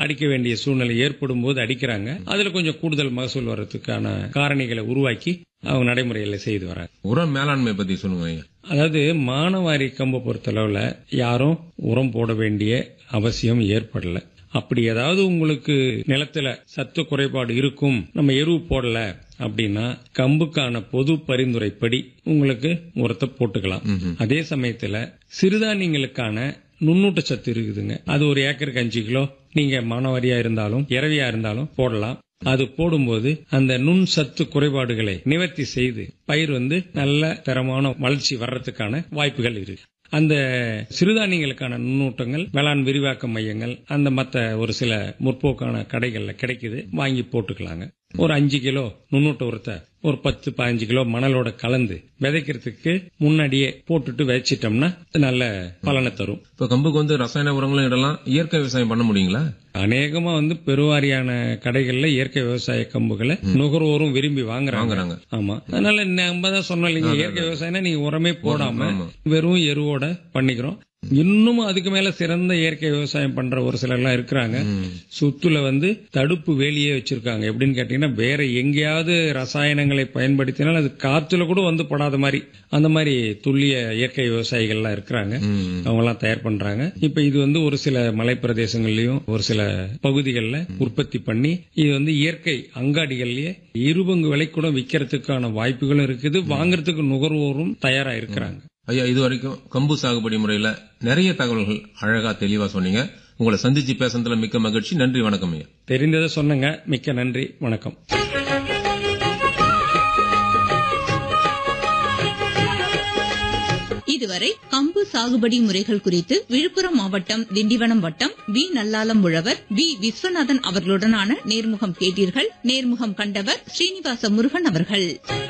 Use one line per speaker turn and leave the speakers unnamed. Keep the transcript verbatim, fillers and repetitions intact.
அடிக்க வேண்டிய சூழ்நிலை ஏற்படும் போது அடிக்கிறாங்க. அதுல கொஞ்சம் கூடுதல் மகசூல் வர்றதுக்கான காரணிகளை உருவாக்கி அவங்க நடைமுறையில செய்து வராங்க.
உரம் மேலாண்மை பத்தி சொல்லுங்க.
அதாவது மானாவாரி கம்பை பொறுத்தளவுல யாரும் உரம் போட வேண்டிய அவசியம் ஏற்படல. அப்படி ஏதாவது உங்களுக்கு நிலத்துல சத்து குறைபாடு இருக்கும், நம்ம எருவு போடல அப்படின்னா கம்புக்கான பொது பரிந்துரைப்படி உங்களுக்கு உரத்தை போட்டுக்கலாம். அதே சமயத்துல சிறுதானியங்களுக்கான நுண்ணூட்ட சத்து இருக்குதுங்க. அது ஒரு ஏக்கருக்கு அஞ்சு கிலோ நீங்க மானாவாரியா இருந்தாலும் இரவியா இருந்தாலும் போடலாம். அது போடும்போது அந்த நுண் சத்து குறைபாடுகளை நிவர்த்தி செய்து பயிர் வந்து நல்ல தரமான வளர்ச்சி வர்றதுக்கான வாய்ப்புகள் இருக்கு. அந்த சிறுதானியங்களுக்கான நுண்ணூட்டங்கள் வேளாண் விரிவாக்க மையங்கள் அந்த மத்த ஒரு சில முற்போக்கான கடைகள்ல கிடைக்குது, வாங்கி போட்டுக்கலாங்க. ஒரு அஞ்சு கிலோ நுண்ணூட்ட உரத்தை ஒரு பத்து பதினஞ்சு கிலோ மணலோட கலந்து விதைக்கிறதுக்கு முன்னாடியே போட்டுட்டு விதைச்சிட்டோம்னா நல்ல பலனை தரும்.
இப்ப கம்புக்கு வந்து ரசாயன உரங்களும் இடலாம், இயற்கை விவசாயம் பண்ண முடியுங்களா?
அநேகமா வந்து பெருவாரியான கடைகள்ல இயற்கை விவசாய கம்புகளை நுகர்வோரும் விரும்பி வாங்குறாங்க. ஆமா, அதனால நம்ம தான் சொன்னோம் இல்லைங்க, இயற்கை விவசாயம்னா நீங்க உரமே போடாம வெறும் எருவோட பண்ணிக்கிறோம். இன்னும் அதுக்கு மேல சிறந்த இயற்கை விவசாயம் பண்ற ஒரு சிலர் எல்லாம் இருக்கிறாங்க. சுத்துல வந்து தடுப்பு வேலியே வச்சிருக்காங்க. எப்படின்னு கேட்டீங்கன்னா, வேற எங்கேயாவது ரசாயனங்களை பயன்படுத்தினால் அது காத்துல கூட வந்து படாத மாதிரி அந்த மாதிரி துல்லிய இயற்கை விவசாயிகள் எல்லாம் இருக்கிறாங்க. அவங்க எல்லாம் தயார் பண்றாங்க. இப்ப இது வந்து ஒரு சில மலை பிரதேசங்கள்லயும் ஒரு சில பகுதிகளில் உற்பத்தி பண்ணி இது வந்து இயற்கை அங்காடிகள்லயே இருபங்கு விலை கூட விற்கிறதுக்கான வாய்ப்புகளும் இருக்குது. வாங்கறதுக்கு நுகர்வோரும் தயாரா இருக்கிறாங்க.
ஐயா, இது வரைக்கும் கம்பு சாகுபடி முறையில நிறைய தகவல்கள் அழகா தெளிவா சொன்னீங்க. உங்களை சந்திச்சு பேசுறதுல மிக்க மகிழ்ச்சி. நன்றி, வணக்கம் ஐயா.
தெரிந்ததை சொன்னங்க. மிக்க நன்றி, வணக்கம்.
இதுவரை கம்பு சாகுபடி முறைகள் குறித்து விழுப்புரம் மாவட்டம் திண்டிவனம் வட்டம் வி நல்லாலம் உழவர் வி விஸ்வநாதன் அவர்களுடனான நேர்முகம் கேட்டீர்கள். நேர்முகம் கண்டவர் ஸ்ரீனிவாச முருகன் அவர்கள்.